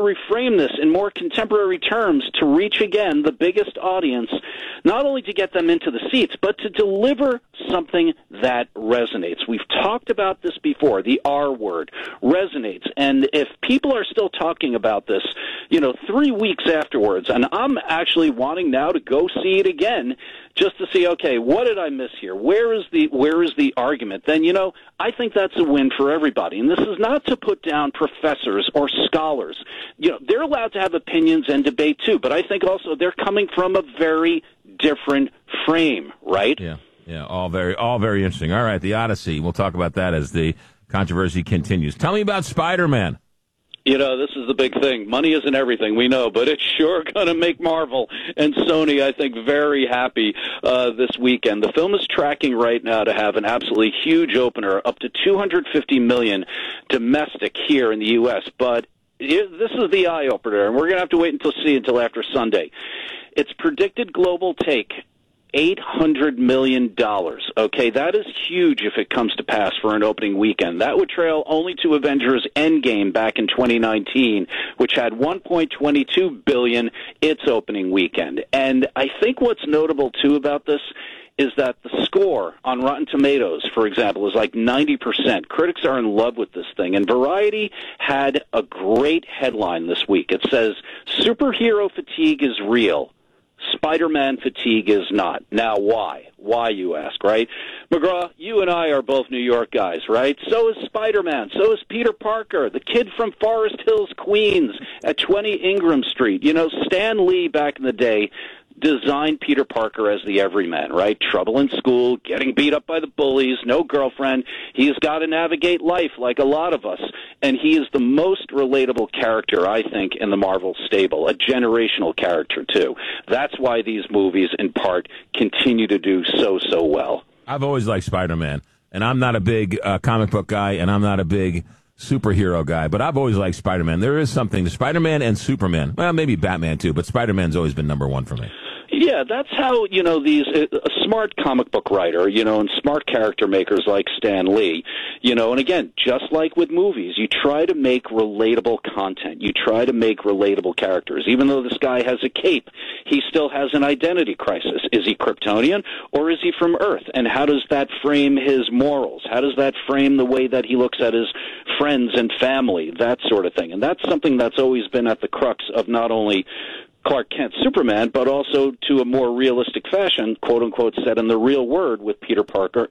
reframe this in more contemporary terms to reach, again, the biggest audience, not only to get them into the seats, but to deliver something that resonates. We've talked about this before. The R word resonates. And if people are still talking about this, 3 weeks afterwards, and I'm actually wanting now to go see it again just to see, okay, what did I miss here? Where is the argument? Then, I think that's a win for everybody. And this is not to put down professors or scholars. They're allowed to have opinions and debate too, but I think also they're coming from a very different frame, right? Yeah, all very interesting. All right, the Odyssey. We'll talk about that as the controversy continues. Tell me about Spider-Man. This is the big thing. Money isn't everything, we know, but it's sure going to make Marvel and Sony, I think, very happy this weekend. The film is tracking right now to have an absolutely huge opener, up to $250 million domestic here in the U.S., but this is the eye-opener, and we're going to have to wait until after Sunday. Its predicted global take, $800 million. Okay, that is huge if it comes to pass for an opening weekend. That would trail only to Avengers Endgame back in 2019, which had $1.22 billion its opening weekend. And I think what's notable, too, about this is that the score on Rotten Tomatoes, for example, is like 90%. Critics are in love with this thing. And Variety had a great headline this week. It says, "Superhero fatigue is real. Spider-Man fatigue is not." Now, why? Why, you ask, right? McGraw, you and I are both New York guys, right? So is Spider-Man. So is Peter Parker, the kid from Forest Hills, Queens, at 20 Ingram Street. Stan Lee back in the day designed Peter Parker as the everyman, right? Trouble in school, getting beat up by the bullies, no girlfriend. He's got to navigate life like a lot of us. And he is the most relatable character, I think, in the Marvel stable, a generational character, too. That's why these movies, in part, continue to do so well. I've always liked Spider-Man, and I'm not a big comic book guy, and I'm not a big superhero guy, but I've always liked Spider-Man. There is something to Spider-Man and Superman. Well, maybe Batman, too, but Spider-Man's always been number one for me. Yeah, that's how, a smart comic book writer, and smart character makers like Stan Lee, and again, just like with movies, you try to make relatable content. You try to make relatable characters. Even though this guy has a cape, he still has an identity crisis. Is he Kryptonian or is he from Earth? And how does that frame his morals? How does that frame the way that he looks at his friends and family, that sort of thing? And that's something that's always been at the crux of not only Clark Kent Superman, but also to a more realistic fashion, quote unquote, set in the real world with Peter Parker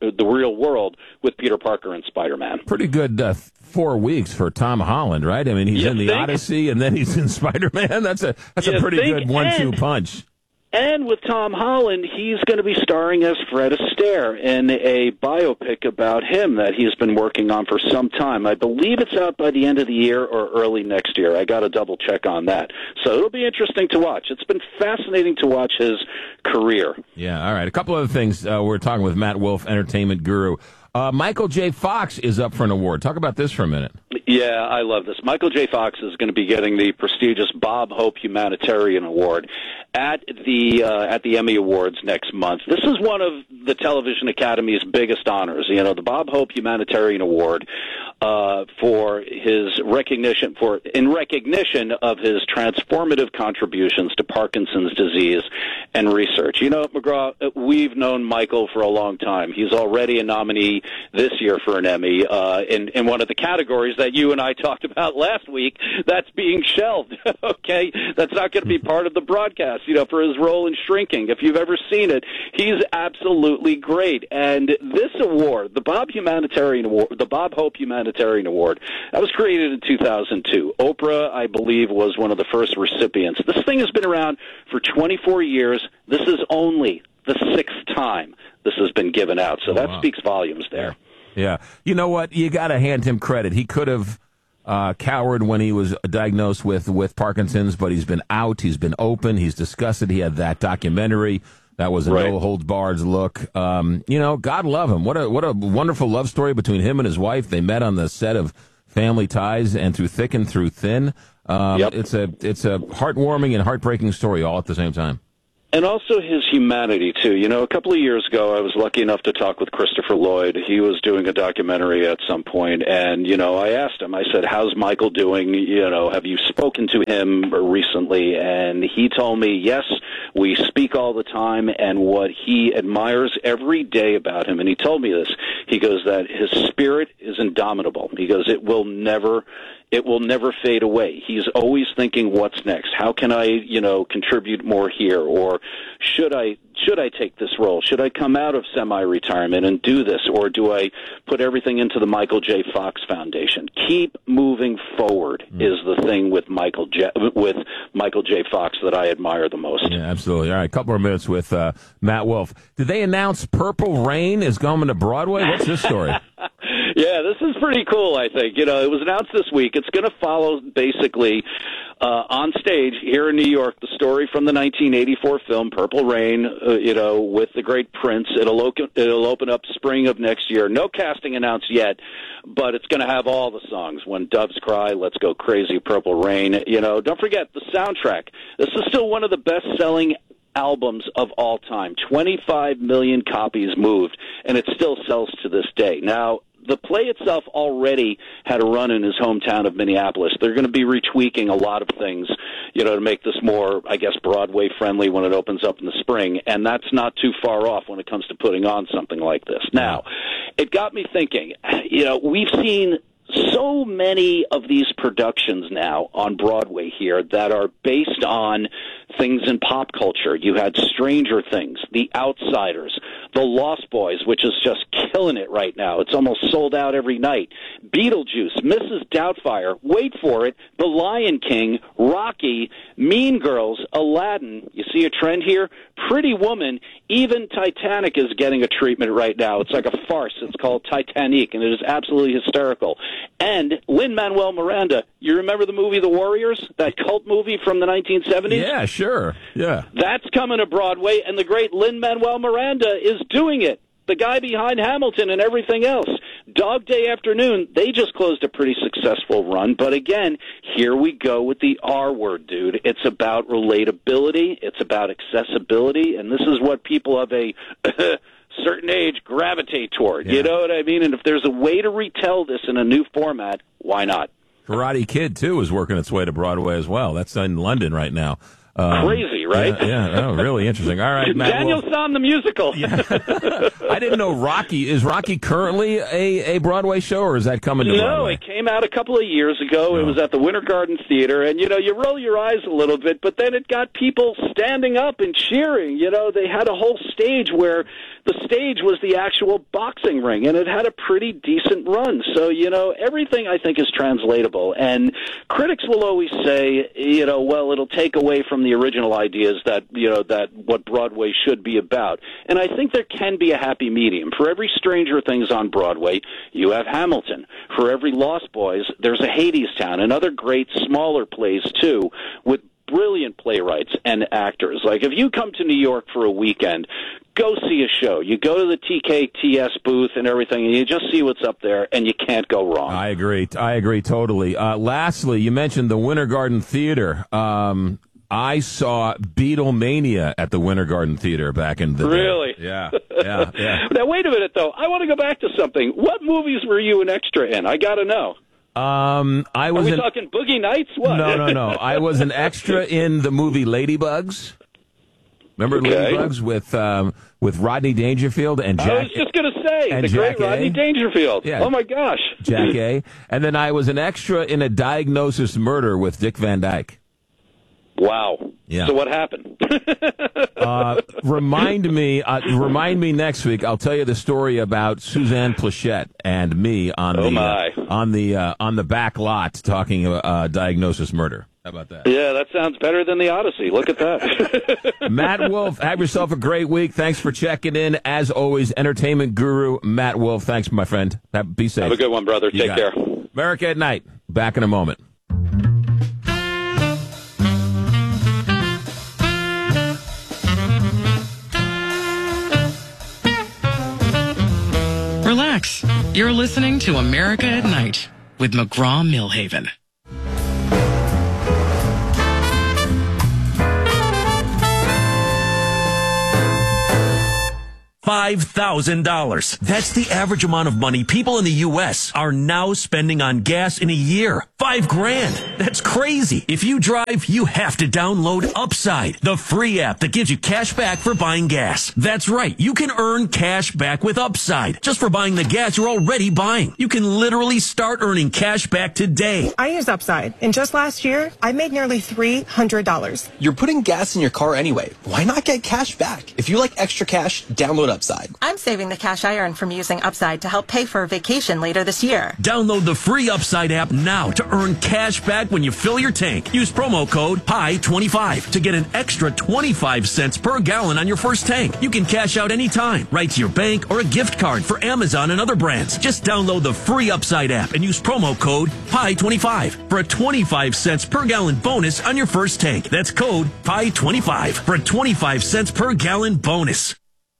and Spider-Man. Pretty good 4 weeks for Tom Holland, right? I mean, he's in the Odyssey and then he's in Spider-Man. That's a pretty good 1-2 punch. And with Tom Holland, he's going to be starring as Fred Astaire in a biopic about him that he's been working on for some time. I believe it's out by the end of the year or early next year. I got to double check on that. So it'll be interesting to watch. It's been fascinating to watch his career. Yeah, all right. A couple other things. We're talking with Matt Wolf, entertainment guru. Michael J. Fox is up for an award. Talk about this for a minute. Yeah, I love this. Michael J. Fox is going to be getting the prestigious Bob Hope Humanitarian Award at the Emmy Awards next month. This is one of the Television Academy's biggest honors. The Bob Hope Humanitarian Award for his recognition of his transformative contributions to Parkinson's disease and research. McGraw, we've known Michael for a long time. He's already a nominee this year for an Emmy in one of the categories that you and I talked about last week. That's being shelved. Okay, that's not going to be part of the broadcast. For his role in Shrinking. If you've ever seen it, he's absolutely great. And this award, the Bob Hope Humanitarian Award, that was created in 2002. Oprah, I believe, was one of the first recipients. This thing has been around for 24 years. This is only the 6th time this has been given out. So that speaks volumes there. Yeah. You know what? You got to hand him credit. He could have cowered when he was diagnosed with Parkinson's, but he's been out. He's been open. He's discussed it. He had that documentary. That was a no-holds-barred look. God love him. What a wonderful love story between him and his wife. They met on the set of Family Ties and through thick and through thin. It's a heartwarming and heartbreaking story all at the same time. And also his humanity, too. You know, a couple of years ago, I was lucky enough to talk with Christopher Lloyd. He was doing a documentary at some point, and, you know, I asked him, I said, how's Michael doing? You know, have you spoken to him recently? And he told me, yes, we speak all the time, and what he admires every day about him, and he told me this, he goes that his spirit is indomitable. He goes, it will never fade away. He's always thinking, what's next? How can I, you know, contribute more here? Or should I take this role? Should I come out of semi-retirement and do this? Or do I put everything into the Michael J. Fox Foundation? Keep moving forward is the thing with Michael J. Fox that I admire the most. Yeah, absolutely. All right, a couple more minutes with Matt Wolf. Did they announce Purple Rain is coming to Broadway? What's this story? Yeah, this is pretty cool, I think. You know, it was announced this week. It's going to follow, basically, on stage here in New York, the story from the 1984 film Purple Rain, you know, with the great Prince. It'll open up spring of next year. No casting announced yet, but it's going to have all the songs. When Doves Cry, Let's Go Crazy, Purple Rain. You know, don't forget the soundtrack. This is still one of the best-selling albums of all time. 25 million copies moved, and it still sells to this day. Now, the play itself already had a run in his hometown of Minneapolis. They're going to be retweaking a lot of things, you know, to make this more, I guess, Broadway friendly when it opens up in the spring, and that's not too far off when it comes to putting on something like this. Now, it got me thinking, you know, we've seen so many of these productions now on Broadway here that are based on things in pop culture. You had Stranger Things, The Outsiders, The Lost Boys, which is just killing it right now. It's almost sold out every night. Beetlejuice, Mrs. Doubtfire, wait for it, The Lion King, Rocky, Mean Girls, Aladdin. You see a trend here? Pretty Woman, even Titanic is getting a treatment right now. It's like a farce. It's called Titanic, and it is absolutely hysterical. And Lin-Manuel Miranda, you remember the movie The Warriors, that cult movie from the 1970s? Yeah, sure. Yeah. That's coming to Broadway, and the great Lin-Manuel Miranda is doing it. The guy behind Hamilton and everything else. Dog Day Afternoon, they just closed a pretty successful run. But again, here we go with the R word, dude. It's about relatability. It's about accessibility. And this is what people of a certain age gravitate toward. Yeah. You know what I mean? And if there's a way to retell this in a new format, why not? Karate Kid, too, is working its way to Broadway as well. That's in London right now. Crazy, right? Yeah, oh, really interesting. All right, Matt. Daniel San, the musical. Yeah. I didn't know Rocky. Is Rocky currently a Broadway show, or is that coming to Broadway? No, it came out a couple of years ago. Oh. It was at the Winter Garden Theater, and, you know, you roll your eyes a little bit, but then it got people standing up and cheering. You know, they had a whole stage where the stage was the actual boxing ring, and it had a pretty decent run. So, you know, everything I think is translatable, and critics will always say, you know, well, it'll take away from the original ideas that, you know, that what Broadway should be about. And I think there can be a happy medium. For every Stranger Things on Broadway, you have Hamilton. For every Lost Boys, there's a Hadestown, and other great smaller plays, too, with brilliant playwrights and actors. Like, if you come to New York for a weekend, go see a show. You go to the TKTS booth and everything, and you just see what's up there, and you can't go wrong. I agree totally. Lastly, you mentioned the Winter Garden Theater. I saw Beatlemania at the Winter Garden Theater back in the day. Really? Yeah. Now, wait a minute, though. I want to go back to something. What movies were you an extra in? I got to know. Are we talking Boogie Nights? What? No. I was an extra in the movie Ladybugs. Remember Ladybugs with Rodney Dangerfield and Jack? I was just going to say, the great Rodney Dangerfield. Yeah. Oh, my gosh. Jack A. And then I was an extra in a Diagnosis Murder with Dick Van Dyke. Wow. Yeah. So what happened? Remind me next week. I'll tell you the story about Suzanne Plachette and me on the back lot talking Diagnosis Murder. How about that? Yeah, that sounds better than the Odyssey. Look at that. Matt Wolf, have yourself a great week. Thanks for checking in. As always, entertainment guru Matt Wolf. Thanks, my friend. Be safe. Have a good one, brother. Take care. America at Night. Back in a moment. Relax. You're listening to America at Night with McGraw-Millhaven. $5,000. That's the average amount of money people in the U.S. are now spending on gas in a year. $5,000. That's crazy. If you drive, you have to download Upside, the free app that gives you cash back for buying gas. That's right. You can earn cash back with Upside just for buying the gas you're already buying. You can literally start earning cash back today. I use Upside, and just last year, I made nearly $300. You're putting gas in your car anyway. Why not get cash back? If you like extra cash, download Upside. I'm saving the cash I earn from using Upside to help pay for a vacation later this year. Download the free Upside app now to earn cash back when you fill your tank. Use promo code PIE25 to get an extra 25 cents per gallon on your first tank. You can cash out anytime, right to your bank or a gift card for Amazon and other brands. Just download the free Upside app and use promo code PIE25 for a 25 cents per gallon bonus on your first tank. That's code PIE25 for a 25 cents per gallon bonus.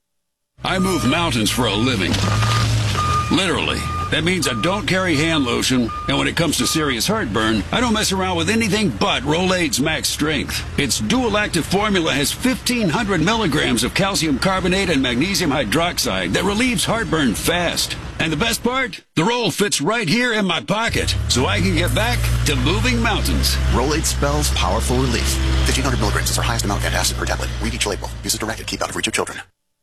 I move mountains for a living. Literally. That means I don't carry hand lotion, and when it comes to serious heartburn, I don't mess around with anything but Rolaids Max Strength. Its dual-active formula has 1,500 milligrams of calcium carbonate and magnesium hydroxide that relieves heartburn fast. And the best part? The roll fits right here in my pocket, so I can get back to moving mountains. Rolaids spells powerful relief. 1,500 milligrams is our highest amount of antacid per tablet. Read each label. Use as directed. Keep out of reach of children.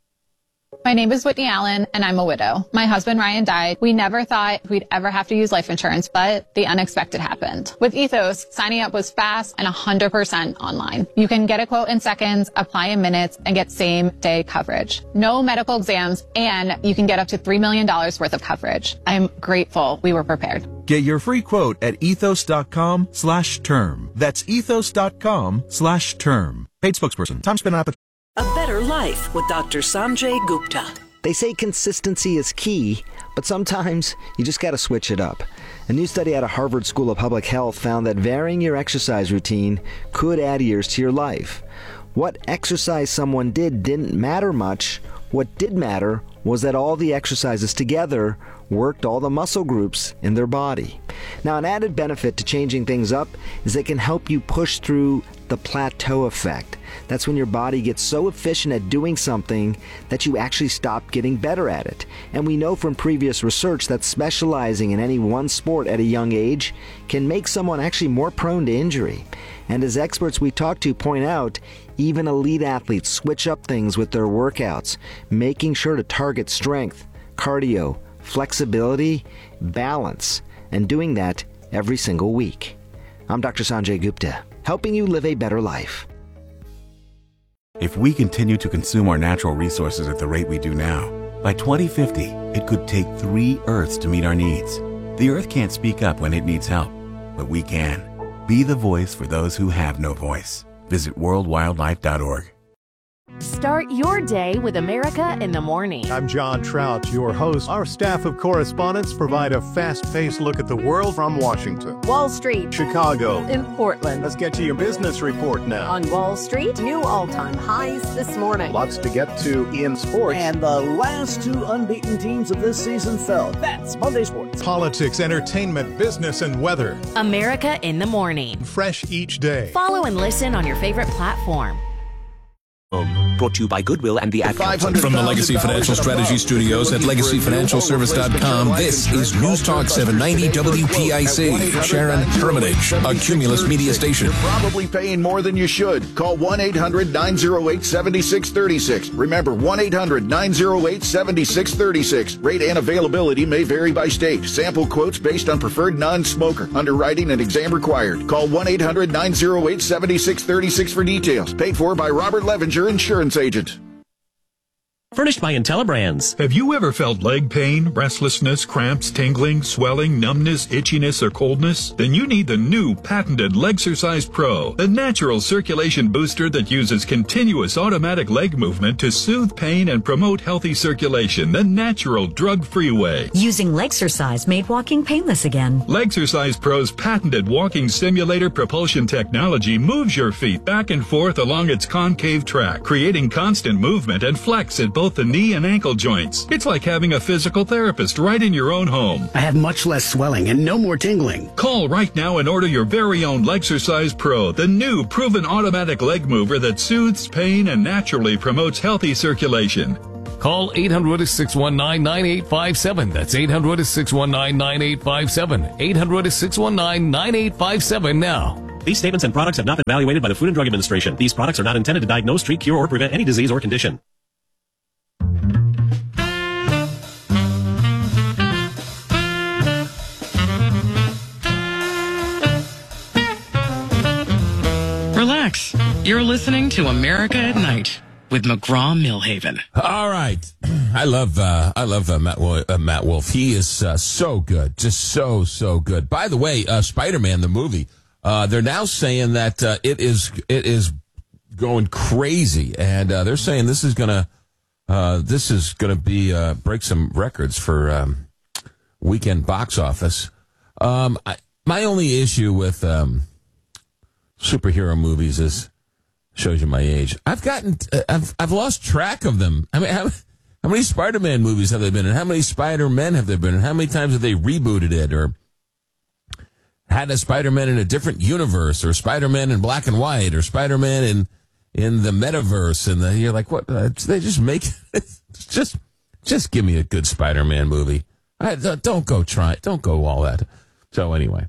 My name is Whitney Allen, and I'm a widow. My husband, Ryan, died. We never thought we'd ever have to use life insurance, but the unexpected happened. With Ethos, signing up was fast and 100% online. You can get a quote in seconds, apply in minutes, and get same-day coverage. No medical exams, and you can get up to $3 million worth of coverage. I'm grateful we were prepared. Get your free quote at ethos.com/term. That's ethos.com/term. Paid spokesperson. Time spent on application. A Better Life with Dr. Sanjay Gupta. They say consistency is key, but sometimes you just got to switch it up. A new study out of Harvard School of Public Health found that varying your exercise routine could add years to your life. What exercise someone did didn't matter much. What did matter was that all the exercises together worked all the muscle groups in their body. Now, an added benefit to changing things up is they can help you push through the plateau effect. That's when your body gets so efficient at doing something that you actually stop getting better at it. And we know from previous research that specializing in any one sport at a young age can make someone actually more prone to injury. And as experts we talk to point out, even elite athletes switch up things with their workouts, making sure to target strength, cardio, flexibility, balance, and doing that every single week. I'm Dr. Sanjay Gupta, helping you live a better life. If we continue to consume our natural resources at the rate we do now, by 2050, it could take 3 Earths to meet our needs. The Earth can't speak up when it needs help, but we can. Be the voice for those who have no voice. Visit worldwildlife.org. Start your day with America in the Morning. I'm John Trout, your host. Our staff of correspondents provide a fast-paced look at the world from Washington, Wall Street, Chicago, and Portland. Let's get to your business report now. On Wall Street, new all-time highs this morning. Lots to get to in sports. And the last 2 unbeaten teams of this season fell. That's Monday Sports. Politics, entertainment, business, and weather. America in the Morning. Fresh each day. Follow and listen on your favorite platform. Brought to you by Goodwill and the Ad Council. From the Legacy Financial Strategy Studios at LegacyFinancialService.com, this is News Talk 790 WPIC. Sharon Hermitage, a Cumulus media station. You're probably paying more than you should. Call 1-800-908-7636. Remember, 1-800-908-7636. Rate and availability may vary by state. Sample quotes based on preferred non-smoker. Underwriting and exam required. Call 1-800-908-7636 for details. Paid for by Robert Levenger, insurance agent. Furnished by IntelliBrands. Have you ever felt leg pain, restlessness, cramps, tingling, swelling, numbness, itchiness, or coldness? Then you need the new patented Legsercise Pro, the natural circulation booster that uses continuous automatic leg movement to soothe pain and promote healthy circulation the natural, drug-free way. Using Legsercise made walking painless again. Legsercise Pro's patented walking simulator propulsion technology moves your feet back and forth along its concave track, creating constant movement and flex at both the knee and ankle joints. It's like having a physical therapist right in your own home. I have much less swelling and no more tingling. Call right now and order your very own Legsercise Pro, the new proven automatic leg mover that soothes pain and naturally promotes healthy circulation. Call 800-619-9857. That's 800-619-9857. 800-619-9857 now. These statements and products have not been evaluated by the Food and Drug Administration. These products are not intended to diagnose, treat, cure, or prevent any disease or condition. Relax. You're listening to America at Night with McGraw-Milhaven. All right. I love Matt Wolf. He is so good. Just so good. By the way, Spider-Man, the movie, they're now saying that it is going crazy, and they're saying this is gonna be break some records for weekend box office. My only issue with superhero movies is, shows you my age, I've lost track of them. I mean, how many Spider-Man movies have there been, and how many Spider-Men have there been, and how many times have they rebooted it, or had a Spider-Man in a different universe, or Spider-Man in black and white, or Spider-Man in the metaverse, and you're like, what? They just make just give me a good Spider-Man movie. Don't go all that. So anyway,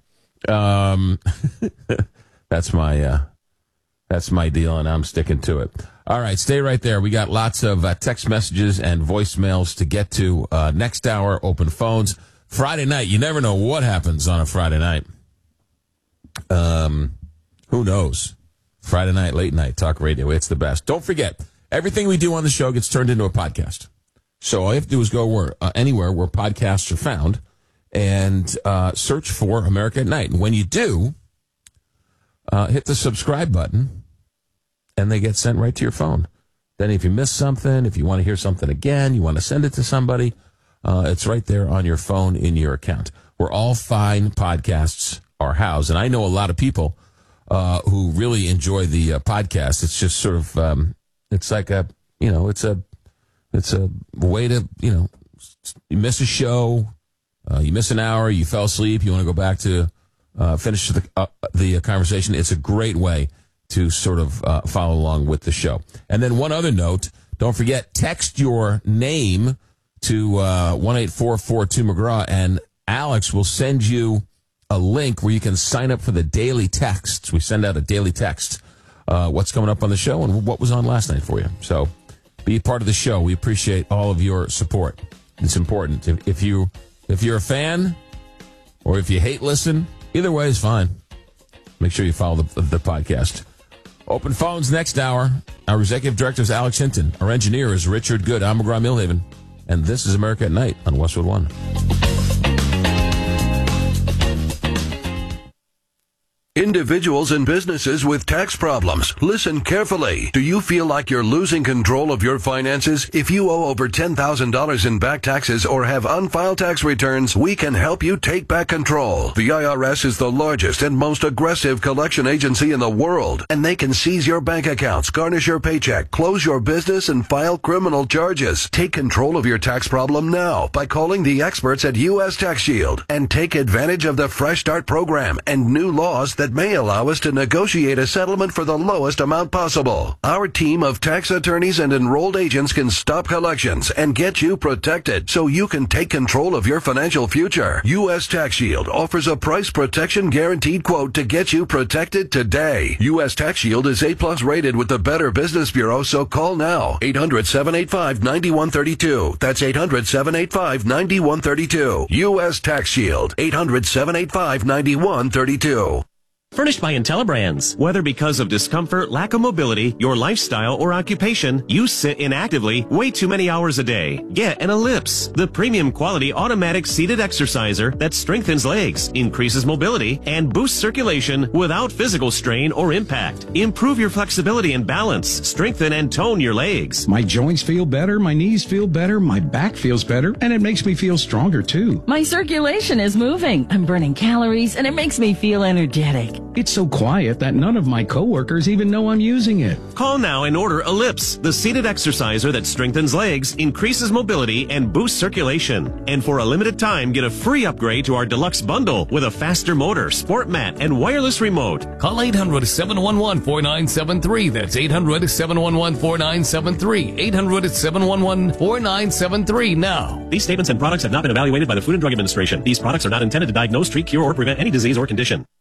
that's my deal, and I'm sticking to it. All right, stay right there. We got lots of text messages and voicemails to get to. Next hour, open phones. Friday night, you never know what happens on a Friday night. Who knows? Friday night, late night, talk radio. It's the best. Don't forget, everything we do on the show gets turned into a podcast. So all you have to do is go anywhere where podcasts are found and search for America at Night. And when you do, hit the subscribe button, and they get sent right to your phone. Then if you miss something, if you want to hear something again, you want to send it to somebody, it's right there on your phone in your account, where all fine podcasts are housed. And I know a lot of people who really enjoy the podcast. It's just sort of, it's like it's a way to, you miss a show, you miss an hour, you fell asleep, you want to go back to finish the conversation. It's a great way to sort of follow along with the show. And then one other note, don't forget, text your name to 1-844-2-McGraw, and Alex will send you a link where you can sign up for the daily texts. We send out a daily text, what's coming up on the show and what was on last night for you. So be part of the show. We appreciate all of your support. It's important. If you're a fan or if you hate listen, either way is fine. Make sure you follow the podcast. Open phones next hour. Our executive director is Alex Hinton. Our engineer is Richard Good. I'm McGraw-Milhaven. And this is America at Night on Westwood One. Individuals and businesses with tax problems, listen carefully. Do you feel like you're losing control of your finances? If you owe over $10,000 in back taxes or have unfiled tax returns, we can help you take back control. The IRS is the largest and most aggressive collection agency in the world, and they can seize your bank accounts, garnish your paycheck, close your business, and file criminal charges. Take control of your tax problem now by calling the experts at U.S. Tax Shield and take advantage of the Fresh Start program and new laws that may allow us to negotiate a settlement for the lowest amount possible. Our team of tax attorneys and enrolled agents can stop collections and get you protected so you can take control of your financial future. U.S. Tax Shield offers a price protection guaranteed quote to get you protected today. U.S. Tax Shield is A+ rated with the Better Business Bureau, so call now. 800-785-9132. That's 800-785-9132. U.S. Tax Shield. 800-785-9132. Furnished by IntelliBrands. Whether because of discomfort, lack of mobility, your lifestyle, or occupation, you sit inactively way too many hours a day. Get an Ellipse, the premium quality automatic seated exerciser that strengthens legs, increases mobility, and boosts circulation without physical strain or impact. Improve your flexibility and balance, strengthen and tone your legs. My joints feel better, my knees feel better, my back feels better, and it makes me feel stronger too. My circulation is moving. I'm burning calories, and it makes me feel energetic. It's so quiet that none of my coworkers even know I'm using it. Call now and order Ellipse, the seated exerciser that strengthens legs, increases mobility, and boosts circulation. And for a limited time, get a free upgrade to our deluxe bundle with a faster motor, sport mat, and wireless remote. Call 800-711-4973. That's 800-711-4973. 800-711-4973 now. These statements and products have not been evaluated by the Food and Drug Administration. These products are not intended to diagnose, treat, cure, or prevent any disease or condition.